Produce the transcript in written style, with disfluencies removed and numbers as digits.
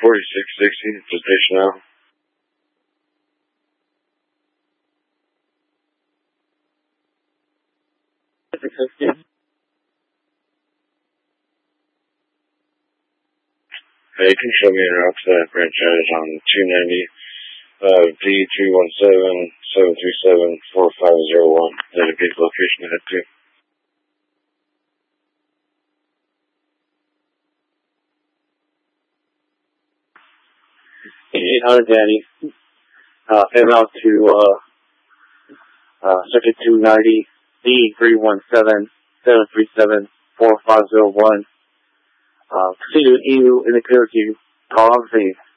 4660, position now. You can show me your route to that franchise on 290 D317-737-4501. That'll be the location to head to. 800 Danny. Head out to Sector 290 D317-737-4501. Continue EU in the clear to call on scene.